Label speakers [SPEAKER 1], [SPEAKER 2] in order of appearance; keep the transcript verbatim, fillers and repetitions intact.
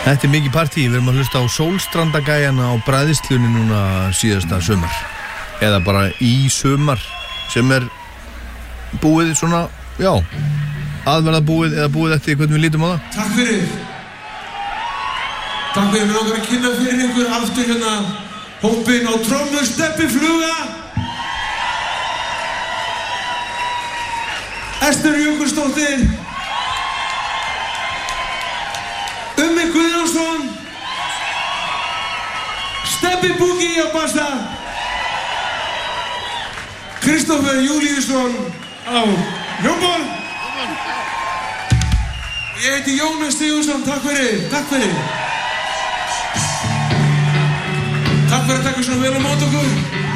[SPEAKER 1] Þetta er mikið partí, við erum að hlusta á Sólstrandagæjana á bræðslunni núna síðasta sumar. Eða bara í sumar, sem er búið svona, já, aðverða búið eða búið eftir hvernig við lítum á það.
[SPEAKER 2] Takk fyrir. Takk fyrir, við langar að kynna fyrir ykkur aftur hérna hópinn á trommur Stebbi Fluga. Ester Jökulsdóttir. Ummi Guðjónsson. Stebbi Boogie á bassa. Kristoffer Júlíusson á hljómborð. Ég heiti Jónas Sigurðsson, takk fyrir, takk fyrir. Takk fyrir að taka svona vel á mót okkur.